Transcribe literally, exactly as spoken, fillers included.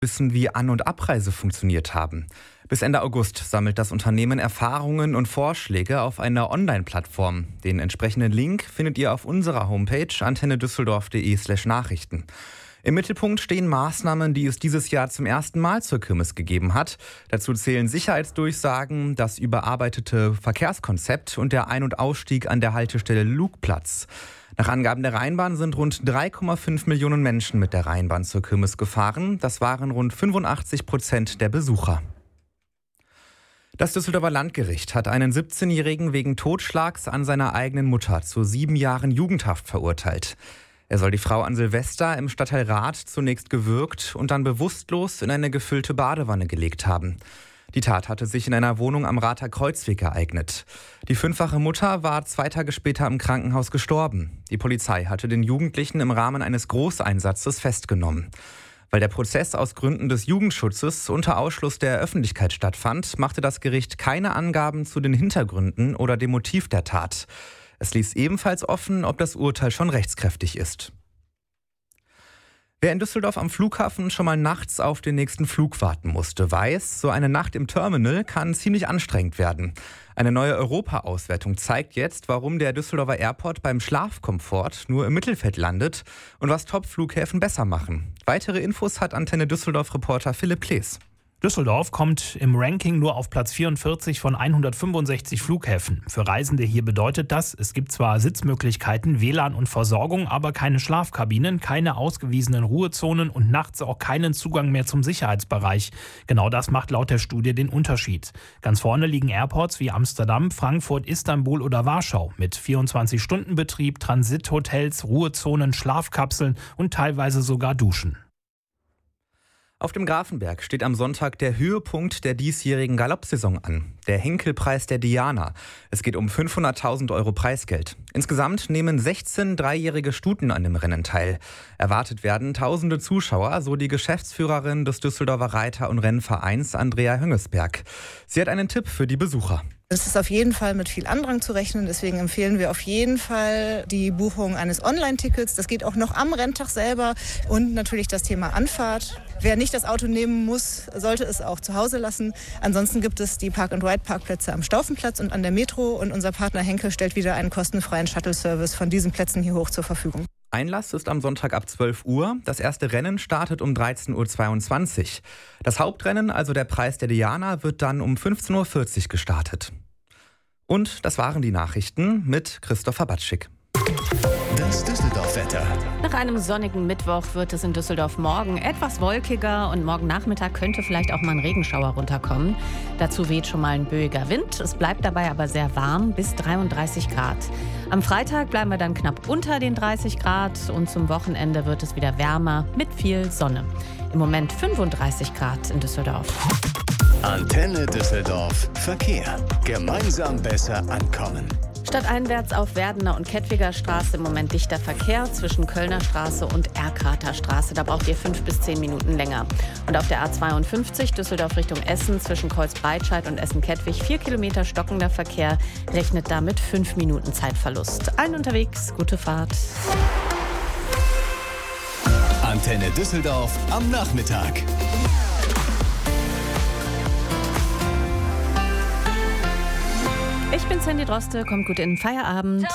wissen, wie An- und Abreise funktioniert haben. Bis Ende August sammelt das Unternehmen Erfahrungen und Vorschläge auf einer Online-Plattform. Den entsprechenden Link findet ihr auf unserer Homepage antennedüsseldorf.de slash Nachrichten. Im Mittelpunkt stehen Maßnahmen, die es dieses Jahr zum ersten Mal zur Kirmes gegeben hat. Dazu zählen Sicherheitsdurchsagen, das überarbeitete Verkehrskonzept und der Ein- und Ausstieg an der Haltestelle Lugplatz. Nach Angaben der Rheinbahn sind rund drei Komma fünf Millionen Menschen mit der Rheinbahn zur Kirmes gefahren. Das waren rund fünfundachtzig Prozent der Besucher. Das Düsseldorfer Landgericht hat einen siebzehnjährigen wegen Totschlags an seiner eigenen Mutter zu sieben Jahren Jugendhaft verurteilt. Er soll die Frau an Silvester im Stadtteil Rath zunächst gewürgt und dann bewusstlos in eine gefüllte Badewanne gelegt haben. Die Tat hatte sich in einer Wohnung am Rather Kreuzweg ereignet. Die fünffache Mutter war zwei Tage später im Krankenhaus gestorben. Die Polizei hatte den Jugendlichen im Rahmen eines Großeinsatzes festgenommen. Weil der Prozess aus Gründen des Jugendschutzes unter Ausschluss der Öffentlichkeit stattfand, machte das Gericht keine Angaben zu den Hintergründen oder dem Motiv der Tat. Es ließ ebenfalls offen, ob das Urteil schon rechtskräftig ist. Wer in Düsseldorf am Flughafen schon mal nachts auf den nächsten Flug warten musste, weiß, so eine Nacht im Terminal kann ziemlich anstrengend werden. Eine neue Europa-Auswertung zeigt jetzt, warum der Düsseldorfer Airport beim Schlafkomfort nur im Mittelfeld landet und was Top-Flughäfen besser machen. Weitere Infos hat Antenne Düsseldorf-Reporter Philipp Klees. Düsseldorf kommt im Ranking nur auf Platz vierundvierzig von hundertfünfundsechzig Flughäfen. Für Reisende hier bedeutet das, es gibt zwar Sitzmöglichkeiten, W L A N und Versorgung, aber keine Schlafkabinen, keine ausgewiesenen Ruhezonen und nachts auch keinen Zugang mehr zum Sicherheitsbereich. Genau das macht laut der Studie den Unterschied. Ganz vorne liegen Airports wie Amsterdam, Frankfurt, Istanbul oder Warschau mit vierundzwanzig-Stunden-Betrieb, Transithotels, Ruhezonen, Schlafkapseln und teilweise sogar Duschen. Auf dem Grafenberg steht am Sonntag der Höhepunkt der diesjährigen Galoppsaison an, der Henkelpreis der Diana. Es geht um fünfhunderttausend Euro Preisgeld. Insgesamt nehmen sechzehn dreijährige Stuten an dem Rennen teil. Erwartet werden tausende Zuschauer, so die Geschäftsführerin des Düsseldorfer Reiter- und Rennvereins Andrea Hüngesberg. Sie hat einen Tipp für die Besucher. Es ist auf jeden Fall mit viel Andrang zu rechnen, deswegen empfehlen wir auf jeden Fall die Buchung eines Online-Tickets. Das geht auch noch am Renntag selber und natürlich das Thema Anfahrt. Wer nicht das Auto nehmen muss, sollte es auch zu Hause lassen. Ansonsten gibt es die Park-and-Ride-Parkplätze am Staufenplatz und an der Metro und unser Partner Henkel stellt wieder einen kostenfreien Shuttle-Service von diesen Plätzen hier hoch zur Verfügung. Einlass ist am Sonntag ab zwölf Uhr. Das erste Rennen startet um dreizehn Uhr zweiundzwanzig. Das Hauptrennen, also der Preis der Diana, wird dann um fünfzehn Uhr vierzig gestartet. Und das waren die Nachrichten mit Christopher Batschik. Das Düsseldorf-Wetter. Nach einem sonnigen Mittwoch wird es in Düsseldorf morgen etwas wolkiger und morgen Nachmittag könnte vielleicht auch mal ein Regenschauer runterkommen. Dazu weht schon mal ein böiger Wind. Es bleibt dabei aber sehr warm, bis dreiunddreißig Grad. Am Freitag bleiben wir dann knapp unter den dreißig Grad und zum Wochenende wird es wieder wärmer mit viel Sonne. Im Moment fünfunddreißig Grad in Düsseldorf. Antenne Düsseldorf Verkehr. Gemeinsam besser ankommen. Stadteinwärts auf Werdener und Kettwiger Straße im Moment dichter Verkehr zwischen Kölner Straße und Erkrater Straße. Da braucht ihr fünf bis zehn Minuten länger. Und auf der A zweiundfünfzig Düsseldorf Richtung Essen zwischen Kreuzbreitscheid und Essen-Kettwig vier Kilometer stockender Verkehr. Rechnet damit fünf Minuten Zeitverlust. Allen unterwegs, gute Fahrt. Antenne Düsseldorf am Nachmittag. Ich bin Sandy Droste, kommt gut in den Feierabend.